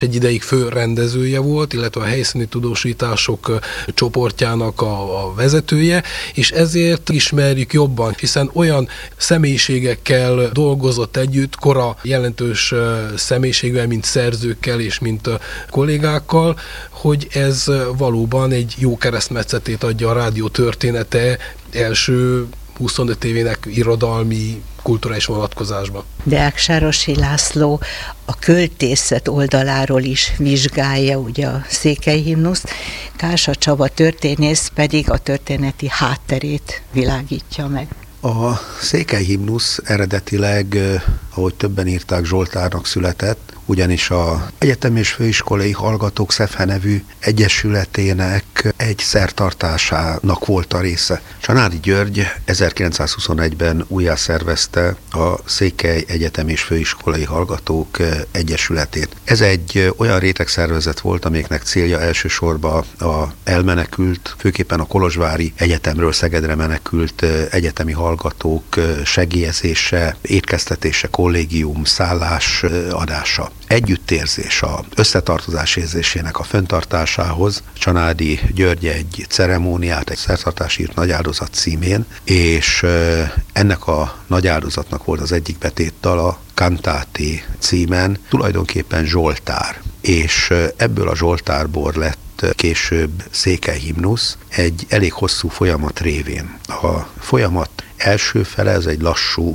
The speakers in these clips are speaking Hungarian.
egy ideig fő rendezője volt, illetve a helyszíni tudósítások csoportjának a vezetője, és ezért ismerjük jobban, hiszen olyan személyiségekkel dolgozott együtt, kora jelentős személyiségvel, mint szerzőkkel és mint kollégákkal, hogy ez valóban egy jó keresztmetszetét adja a rádió története első 25 évének irodalmi, kulturális vonatkozásban. Deák-Sárosi László a költészet oldaláról is vizsgálja ugye a székely himnuszt, Kásá Csaba történész pedig a történeti hátterét világítja meg. A székely himnusz eredetileg, ahogy többen írták, Zsoltárnak született, ugyanis az Egyetem és Főiskolai Hallgatók SZEFHE nevű egyesületének egy szertartásának volt a része. Csanádi György 1921-ben újjászervezte a Székely Egyetem és Főiskolai Hallgatók Egyesületét. Ez egy olyan rétegszervezet volt, amelyeknek célja elsősorban a elmenekült, főképpen a Kolozsvári Egyetemről Szegedre menekült egyetemi hallgatók segélyezése, étkeztetése, kollégium, szállás adása. Együttérzés, az összetartozás érzésének a fenntartásához Csanádi György egy ceremóniát, egy szertartás írt Nagy áldozat címén, és ennek a nagy áldozatnak volt az egyik betétdala Cantate címen, tulajdonképpen Zsoltár, és ebből a Zsoltárból lett később székely himnusz egy elég hosszú folyamat révén. A folyamat első fele, ez egy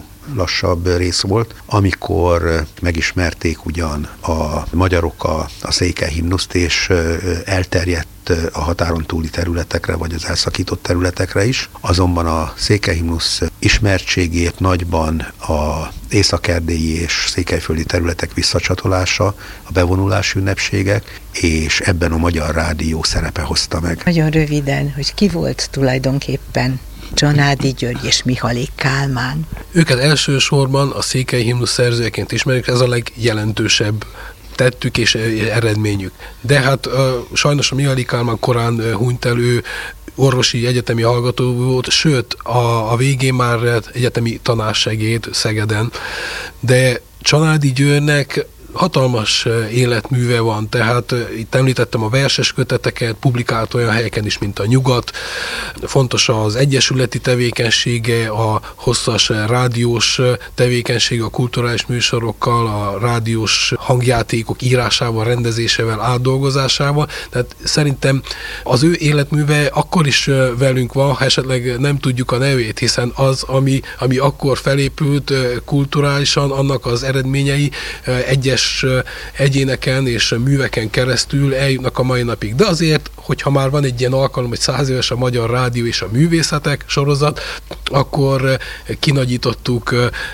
lassabb rész volt, amikor megismerték ugyan a magyarok a székely himnuszt, és elterjedt a határon túli területekre, vagy az elszakított területekre is. Azonban a székely himnusz ismertségét nagyban a észak-erdélyi és székelyföldi területek visszacsatolása, a bevonulási ünnepségek, és ebben a Magyar Rádió szerepe hozta meg. Nagyon röviden, hogy ki volt tulajdonképpen Csanádi György és Mihály Kálmán. Őket elsősorban a székely himnusz szerzőjeként ismerjük, ez a legjelentősebb tettük és eredményük. De hát sajnos a Mihály Kálmán korán hunyt el, ő orvosi egyetemi hallgató volt, sőt a végén már egyetemi tanársegéd Szegeden, de Csanádi Györgynek hatalmas életműve van, tehát itt említettem a verses köteteket, publikált olyan helyeken is, mint a Nyugat. Fontos az egyesületi tevékenysége, a hosszas rádiós tevékenysége, a kulturális műsorokkal, a rádiós hangjátékok írásával, rendezésével, átdolgozásával. Tehát szerintem az ő életműve akkor is velünk van, ha esetleg nem tudjuk a nevét, hiszen az, ami akkor felépült kulturálisan, annak az eredményei egyes egyéneken és műveken keresztül eljutnak a mai napig. De azért, hogyha már van egy ilyen alkalom, hogy 100 éves a Magyar Rádió és a művészetek sorozat, akkor kinagyítottuk,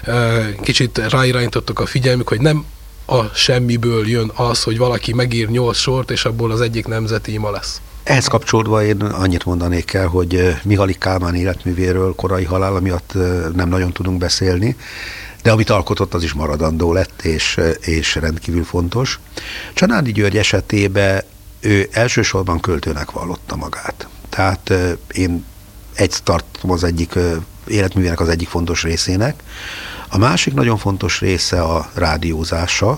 kicsit ráirányítottuk a figyelmük, hogy nem a semmiből jön az, hogy valaki megír 8 sort, és abból az egyik nemzeti ima lesz. Ehhez kapcsolódva én annyit mondanék el, hogy Mihály Kálmán életművéről korai halála miatt nem nagyon tudunk beszélni, de amit alkotott, az is maradandó lett, és rendkívül fontos. Csanádi György esetében ő elsősorban költőnek vallotta magát. Tehát én tartom az egyik életművének az egyik fontos részének. A másik nagyon fontos része a rádiózása,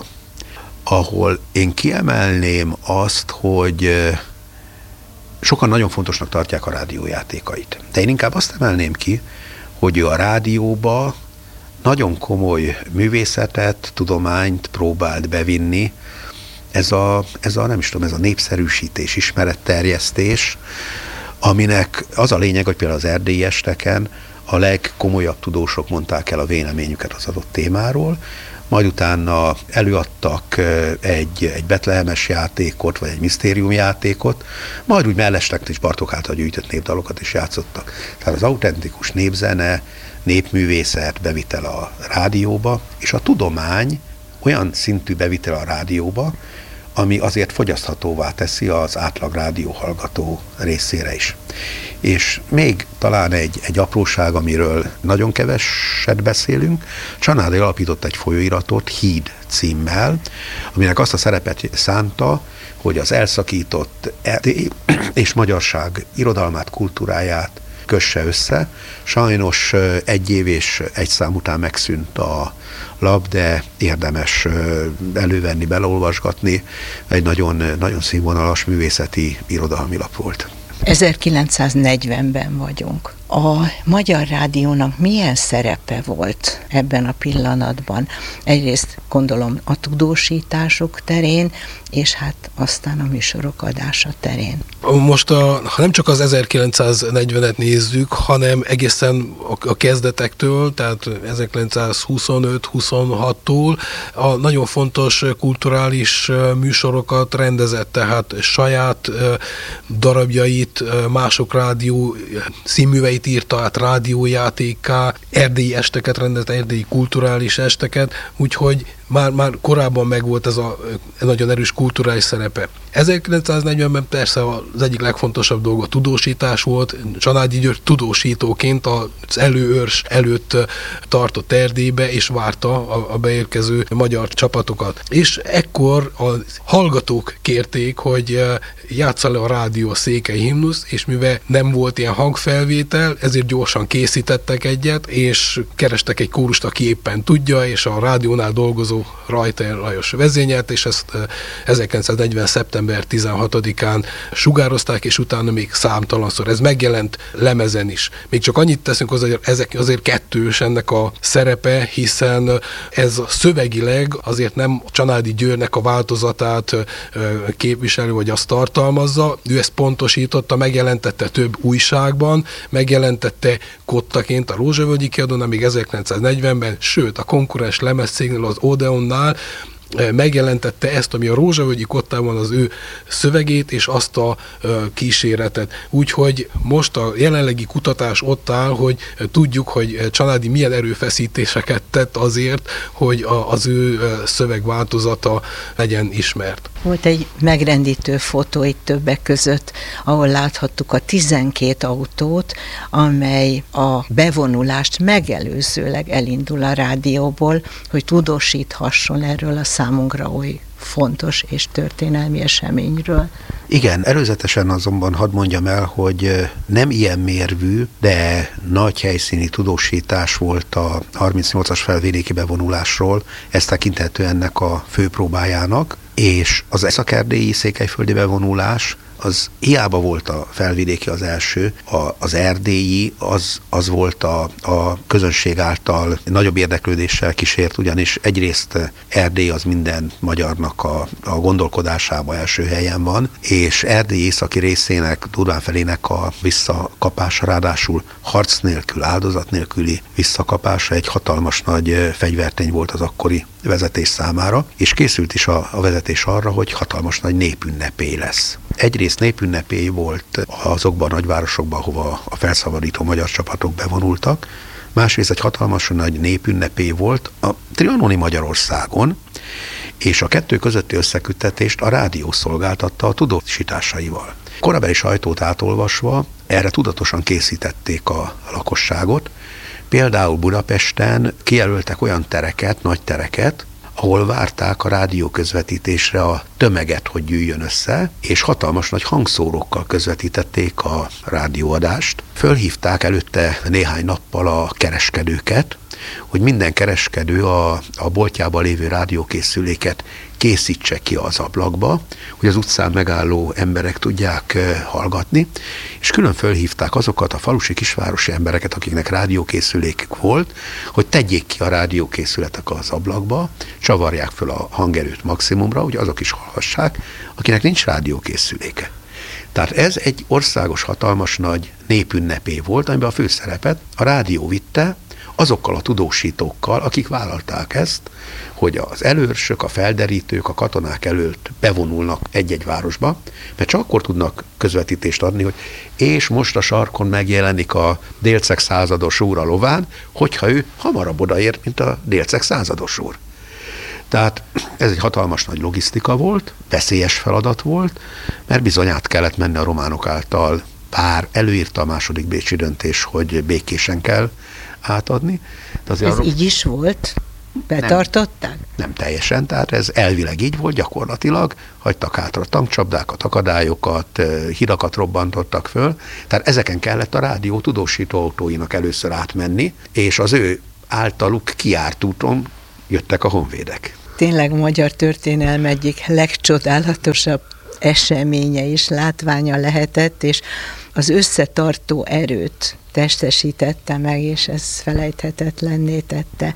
ahol én kiemelném azt, hogy sokan nagyon fontosnak tartják a rádiójátékait. De én inkább azt emelném ki, hogy ő a rádióba nagyon komoly művészetet, tudományt próbált bevinni. Ez a népszerűsítés, ismeretterjesztés, aminek az a lényeg, hogy például az erdélyi esteken a legkomolyabb tudósok mondták el a véleményüket az adott témáról, majd utána előadtak egy betlehemes játékot, vagy egy misztériumjátékot, majd úgy mellesleg is Bartók által gyűjtött népdalokat is játszottak. Tehát az autentikus népzene, népművészet bevitel a rádióba, és a tudomány olyan szintű bevitel a rádióba, ami azért fogyaszthatóvá teszi az átlag rádióhallgató részére is. És még talán egy apróság, amiről nagyon keveset beszélünk, Csanádi alapított egy folyóiratot Híd címmel, aminek azt a szerepet szánta, hogy az elszakított erdély és magyarság irodalmát, kultúráját kösse össze. Sajnos 1 év és 1 szám után megszűnt a lap, de érdemes elővenni, beleolvasgatni. Egy nagyon, nagyon színvonalas művészeti irodalmi lap volt. 1940-ben vagyunk. A Magyar Rádiónak milyen szerepe volt ebben a pillanatban? Egyrészt gondolom a tudósítások terén, és hát aztán a műsorok adása terén. Most ha nem csak az 1940-et nézzük, hanem egészen a kezdetektől, tehát 1925-26-tól a nagyon fontos kulturális műsorokat rendezett, tehát saját darabjait, mások rádió színműveit írta át rádiójátékká, erdélyi esteket rendezett, erdélyi kulturális esteket, úgyhogy már korábban megvolt ez a nagyon erős kulturális szerepe. 1940-ben persze az egyik legfontosabb dolog a tudósítás volt. Csanádi György tudósítóként az előőrs előtt tartott Erdélybe, és várta a beérkező magyar csapatokat. És ekkor a hallgatók kérték, hogy játsza le a rádió a székely himnuszt, és mivel nem volt ilyen hangfelvétel, ezért gyorsan készítettek egyet, és kerestek egy kórust, aki éppen tudja, és a rádiónál dolgozó Rajter Lajos vezényelt, és ezt 1940. szeptember 16-án sugározták, és utána még számtalanszor. Ez megjelent lemezen is. Még csak annyit teszünk hozzá, hogy ezek azért kettős ennek a szerepe, hiszen ez szövegileg azért nem Csanádi Györgynek a változatát képviselő, vagy azt tartalmazza. Ő ezt pontosította, megjelentette több újságban, megjelentette kottaként a Rózsavölgyi Kiadónál még 1940-ben, sőt a konkurens lemezcégnél, az Odeonnál megjelentette ezt, ami a Rózsavölgyi Kottában az ő szövegét és azt a kíséretet. Úgyhogy most a jelenlegi kutatás ott áll, hogy tudjuk, hogy Csanádi milyen erőfeszítéseket tett azért, hogy az ő szövegváltozata legyen ismert. Volt egy megrendítő fotó itt többek között, ahol láthattuk a 12 autót, amely a bevonulást megelőzőleg elindul a rádióból, hogy tudósíthasson erről a számunkra oly fontos és történelmi eseményről. Igen, előzetesen azonban hadd mondjam el, hogy nem ilyen mérvű, de nagy helyszíni tudósítás volt a 38-as felvidéki bevonulásról, ez tekinthető ennek a főpróbájának, és az észak-erdélyi székelyföldi bevonulás az hiába volt a felvidéki az első, az erdélyi az volt a közönség által nagyobb érdeklődéssel kísért, ugyanis egyrészt Erdély az minden magyarnak a gondolkodásában első helyen van, és Erdély északi részének, Durván felének a visszakapása, ráadásul harc nélkül, áldozat nélküli visszakapása egy hatalmas nagy fegyvertény volt az akkori vezetés számára, és készült is a vezetés arra, hogy hatalmas nagy népünnepé lesz. Egyrészt népünnepé volt azokban a nagyvárosokban, ahova a felszabadító magyar csapatok bevonultak, másrészt egy hatalmas nagy népünnepé volt a trianoni Magyarországon, és a kettő közötti összeküttetést a rádió szolgáltatta a tudósításaival. Korabeli sajtót átolvasva erre tudatosan készítették a lakosságot. Például Budapesten kijelöltek olyan tereket, nagy tereket, ahol várták a rádió közvetítésre a tömeget, hogy gyűjjön össze, és hatalmas nagy hangszórókkal közvetítették a rádióadást. Fölhívták előtte néhány nappal a kereskedőket, hogy minden kereskedő a boltjában lévő rádiókészüléket készítse ki az ablakba, hogy az utcán megálló emberek tudják hallgatni, és külön fölhívták azokat a falusi kisvárosi embereket, akiknek rádiókészülékük volt, hogy tegyék ki a rádiókészületek az ablakba, csavarják föl a hangerőt maximumra, hogy azok is hallhassák, akinek nincs rádiókészüléke. Tehát ez egy országos hatalmas nagy népünnepé volt, amiben a főszerepet a rádió vitte, azokkal a tudósítókkal, akik vállalták ezt, hogy az előrsök, a felderítők, a katonák előtt bevonulnak egy-egy városba, mert csak akkor tudnak közvetítést adni, hogy és most a sarkon megjelenik a Délceg százados úr a lován, hogyha ő hamarabb odaért, mint a Délceg százados úr. Tehát ez egy hatalmas nagy logisztika volt, veszélyes feladat volt, mert bizony át kellett menni a románok által, bár előírta a második bécsi döntés, hogy békésen kell átadni. De azért így is volt? Betartották? Nem teljesen, tehát ez elvileg így volt, gyakorlatilag hagytak hátra tankcsapdákat, akadályokat, hidakat robbantottak föl, tehát ezeken kellett a rádió tudósító autóinak először átmenni, és az ő általuk kijárt úton jöttek a honvédek. Tényleg a magyar történelem egyik legcsodálatosabb eseménye és látványa lehetett, és az összetartó erőt testesítette meg, és ez felejthetetlenné tette.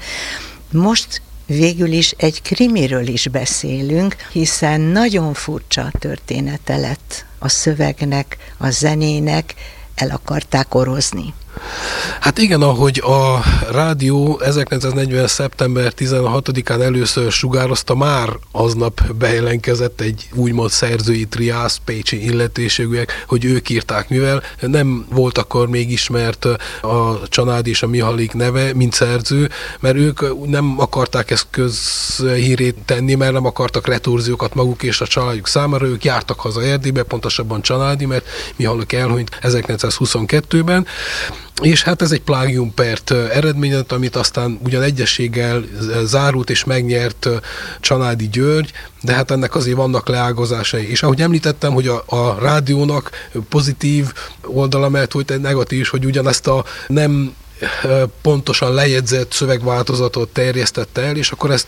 Most végül is egy krimiről is beszélünk, hiszen nagyon furcsa története lett a szövegnek, a zenének, el akarták orozni. Hát igen, ahogy a rádió 1940. szeptember 16-án először sugározta, már aznap bejelentkezett egy úgymond szerzői triász, pécsi illetőségűek, hogy ők írták, mivel nem volt akkor még ismert a Csanádi és a Mihalik neve, mint szerző, mert ők nem akarták ezt közhírét tenni, mert nem akartak retorziókat maguk és a családjuk számára, ők jártak haza Erdélybe, pontosabban Csanádi, mert Mihalik elhunyt 1922-ben, és hát ez egy plágiumpert eredményezett, amit aztán ugyan egyességgel zárult és megnyert Csanádi György, de hát ennek azért vannak leágazásai. És ahogy említettem, hogy a rádiónak pozitív oldala mellett volt egy negatív is, hogy ugyanezt a nem pontosan lejegyzett szövegváltozatot terjesztette el, és akkor ezt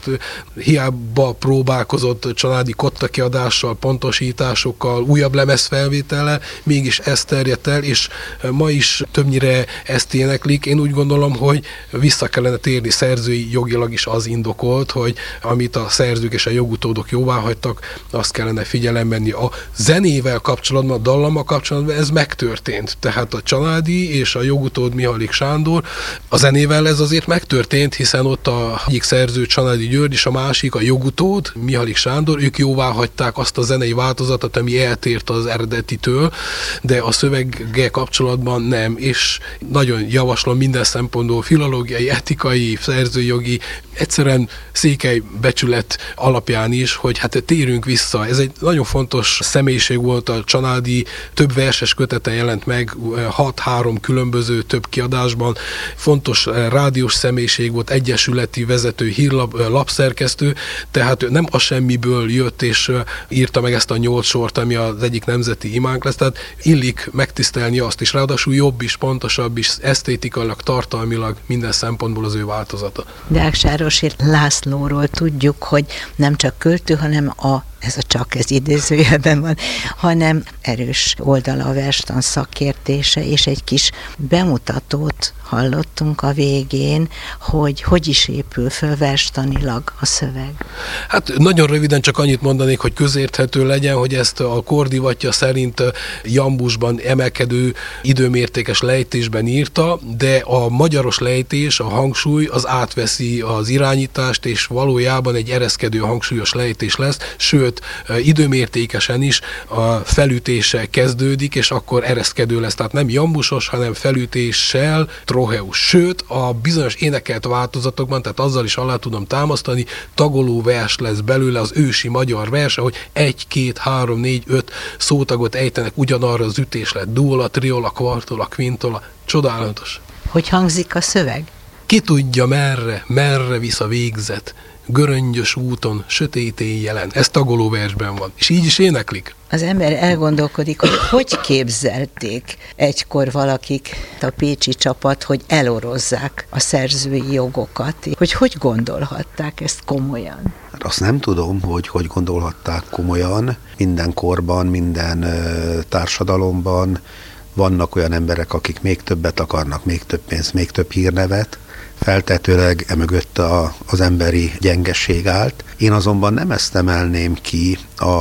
hiába próbálkozott Csanádi Kotta kiadással, pontosításokkal, újabb lemezfelvétellel, mégis ez terjedt el, és ma is többnyire ezt éneklik. Én úgy gondolom, hogy vissza kellene térni, szerzői jogilag is az indokolt, hogy amit a szerzők és a jogutódok jóváhagytak, azt kellene figyelembe venni. A zenével kapcsolatban, a dallama kapcsolatban ez megtörtént. Tehát a Csanádi és a jogutód Mihalik Sándor, a zenével ez azért megtörtént, hiszen ott a egyik szerző Csanádi György és a másik, a jogutód Mihalik Sándor, ők jóváhagyták azt a zenei változatot, ami eltért az eredetitől, de a szöveggel kapcsolatban nem, és nagyon javaslom minden szempontból filológiai, etikai, szerzőjogi, egyszerűen székely becsület alapján is, hogy hát térünk vissza. Ez egy nagyon fontos személyiség volt, a Csanádi több verses kötete jelent meg, 6-3 különböző több kiadásban, fontos rádiós személyiség volt, egyesületi vezető, lapszerkesztő, tehát nem a semmiből jött és írta meg ezt a 8 sort, ami az egyik nemzeti imánk lesz, tehát illik megtisztelni azt is, ráadásul jobb is, pontosabb is, esztétikailag, tartalmilag, minden szempontból az ő változata. Deák Sárosi Lászlóról tudjuk, hogy nem csak költő, hanem ez idézőjelben van, hanem erős oldala a verstan szakértése, és egy kis bemutatót hallottunk a végén, hogy is épül föl verstanilag a szöveg. Hát nagyon röviden csak annyit mondanék, hogy közérthető legyen, hogy ezt a kordivatja szerint jambusban emelkedő időmértékes lejtésben írta, de a magyaros lejtés, a hangsúly az átveszi az irányítást, és valójában egy ereszkedő hangsúlyos lejtés lesz, sőt, időmértékesen is a felütése kezdődik, és akkor ereszkedő lesz. Tehát nem jambusos, hanem felütéssel troheus. Sőt, a bizonyos énekelt változatokban, tehát azzal is alá tudom támasztani, tagoló vers lesz belőle, az ősi magyar vers, hogy 1, 2, 3, 4, 5 szótagot ejtenek ugyanarra az ütéslet. Duola, triola, kvartola, quintola. Csodálatos. Hogy hangzik a szöveg? Ki tudja merre visz a végzet, göröngyös úton, sötét éjjelen. Ez tagoló versben van. És így is éneklik. Az ember elgondolkodik, hogy képzelték egykor valakik, a pécsi csapat, hogy elorozzák a szerzői jogokat. Hogy gondolhatták ezt komolyan? Hát azt nem tudom, hogy gondolhatták komolyan. Minden korban, minden társadalomban vannak olyan emberek, akik még többet akarnak, még több pénzt, még több hírnevet. Feltetőleg emögött az emberi gyengeség állt. Én azonban nem ezt emelném ki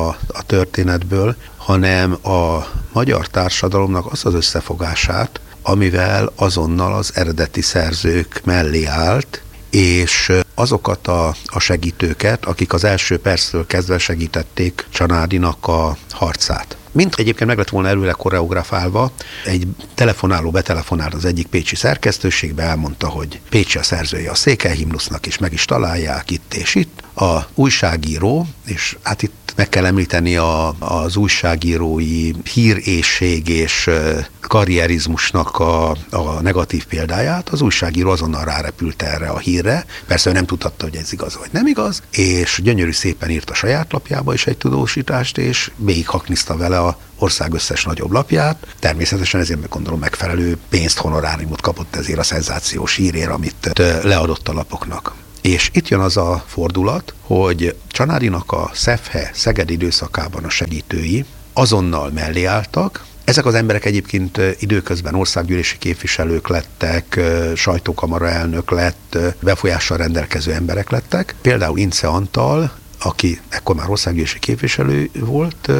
a történetből, hanem a magyar társadalomnak az összefogását, amivel azonnal az eredeti szerzők mellé állt, és azokat a segítőket, akik az első perctől kezdve segítették Csanádinak a harcát. Mint egyébként meg lett volna előle koreografálva, egy telefonáló betelefonált az egyik pécsi szerkesztőségbe, elmondta, hogy Pécsi a szerzője a Székely himnusznak, és meg is találják itt és itt. A újságíró, és hát itt meg kell említeni az újságírói híréhség és karrierizmusnak a negatív példáját. Az újságíró azonnal rárepült erre a hírre, persze ő nem tudhatta, hogy ez igaz vagy nem igaz, és gyönyörű szépen írt a saját lapjába is egy tudósítást, és végighakniszta vele a ország összes nagyobb lapját. Természetesen ezért gondolom megfelelő pénzt, honoráriumot kapott ezért a szenzációs hírért, amit leadott a lapoknak. És itt jön az a fordulat, hogy Csanádinak a SZEFHE Szeged időszakában a segítői azonnal mellé álltak. Ezek az emberek egyébként időközben országgyűlési képviselők lettek, sajtókamara elnök lett, befolyással rendelkező emberek lettek. Például Ince Antal, aki ekkor már országgyűlési képviselő volt,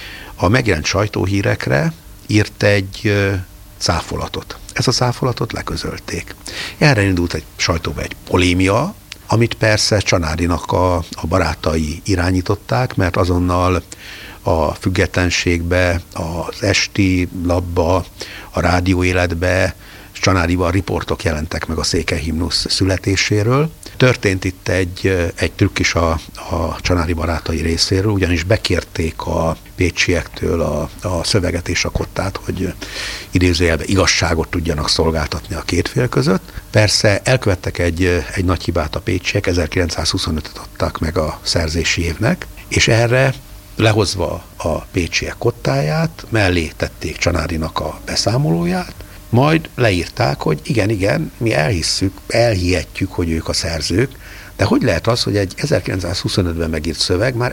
a megjelent sajtóhírekre írt egy cáfolatot. Ezt a cáfolatot leközölték. Erre indult egy sajtóba egy polémia, amit persze Csanádinak a barátai irányították, mert azonnal a Függetlenségbe, az Esti Lapba, a Rádió Életbe, Csanádiban riportok jelentek meg a székelyhimnusz születéséről. Történt itt egy trükk is a Csanádi barátai részéről, ugyanis bekérték a pécsiektől a szöveget és a kottát, hogy idézőjelben igazságot tudjanak szolgáltatni a két fél között. Persze elkövettek egy nagy hibát a pécsiek, 1925-öt adták meg a szerzési évnek, és erre lehozva a pécsiek kottáját, mellé tették Csanádinak a beszámolóját, majd leírták, hogy igen, mi elhihetjük, hogy ők a szerzők, de hogy lehet az, hogy egy 1925-ben megírt szöveg már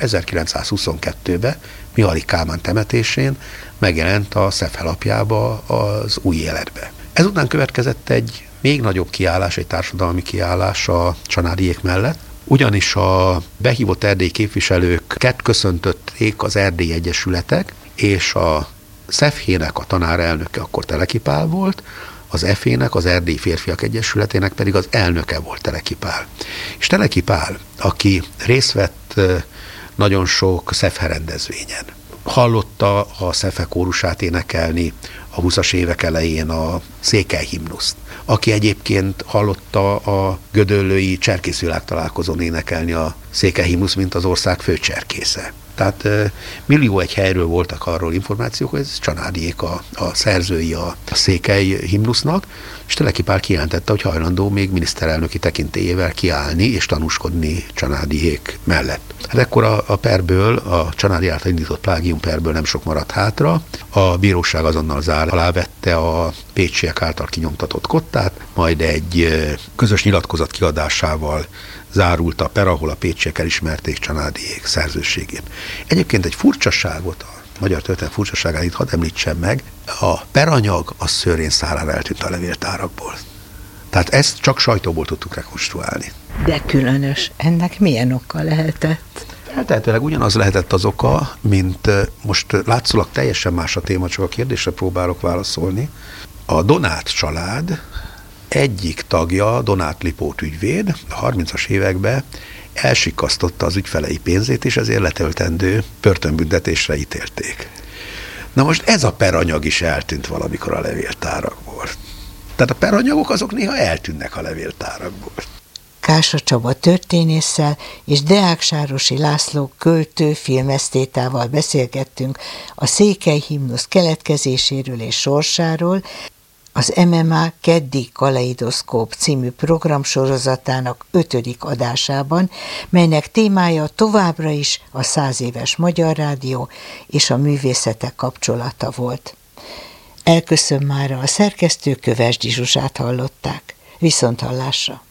1922-ben Mihaly Kálmán temetésén megjelent a SZEFHE lapjába, az Új Életbe. Ezután következett egy még nagyobb kiállás, egy társadalmi kiállás a Csanádiék mellett, ugyanis a behívott erdélyi képviselőket köszöntötték az erdélyi egyesületek, és a SZEFHE-nek a tanárelnöke akkor Teleki Pál volt, az EFE-nek, az Erdélyi Férfiak Egyesületének pedig az elnöke volt Teleki Pál. És Teleki Pál, aki részt vett nagyon sok SZEFHE rendezvényen, hallotta a SZEFHE kórusát énekelni a 20-as évek elején a székelyhimnuszt, aki egyébként hallotta a gödöllői cserkészvilágtalálkozón énekelni a székelyhimnusz, mint az ország főcserkésze. Tehát millió egy helyről voltak arról információk, hogy ez Csanádiék a szerzői a székelyhimnusznak, és Teleki Pál kijelentette, hogy hajlandó még miniszterelnöki tekintélyével kiállni és tanúskodni Csanádiék mellett. Hát ekkor a perből, a Csanádi által indított plágium perből nem sok maradt hátra. A bíróság azonnal zár alá vette a pécsiek által kinyomtatott kottát, majd egy közös nyilatkozat kiadásával zárult a per, ahol a pécsiek elismerték Csanádiék szerzőségét. Egyébként egy furcsaságot, a magyar történet furcsaságát itt hadd említsem meg, a peranyag az szőrén szárára eltűnt a levéltárakból. Tehát ezt csak sajtóból tudtuk rekonstruálni. De különös. Ennek milyen oka lehetett? Feltehetőleg ugyanaz lehetett az oka, mint most látszólag teljesen más a téma, csak a kérdésre próbálok válaszolni. A Donát család egyik tagja, Donát Lipót ügyvéd, a 30-as években elsikasztotta az ügyfelei pénzét, és ezért letöltendő börtönbüntetésre ítélték. Na most ez a peranyag is eltűnt valamikor a levéltárakból. Tehát a peranyagok azok néha eltűnnek a levéltárakból. Kása Csaba történésszel és Deák-Sárosi László költő filmesztétával beszélgettünk a székelyhimnusz keletkezéséről és sorsáról, az MMA Keddi Kaleidoszkóp című programsorozatának 5. adásában, melynek témája továbbra is a 100 éves Magyar Rádió és a művészetek kapcsolata volt. Elköszön mára, a szerkesztő Kövesdi Zsuzsát hallották. Viszonthallásra!